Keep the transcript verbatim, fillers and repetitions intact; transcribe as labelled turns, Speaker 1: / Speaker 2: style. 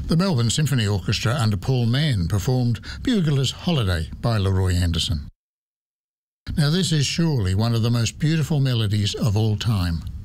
Speaker 1: The Melbourne Symphony Orchestra under Paul Mann performed Bugler's Holiday by Leroy Anderson. Now this is surely one of the most beautiful melodies of all time.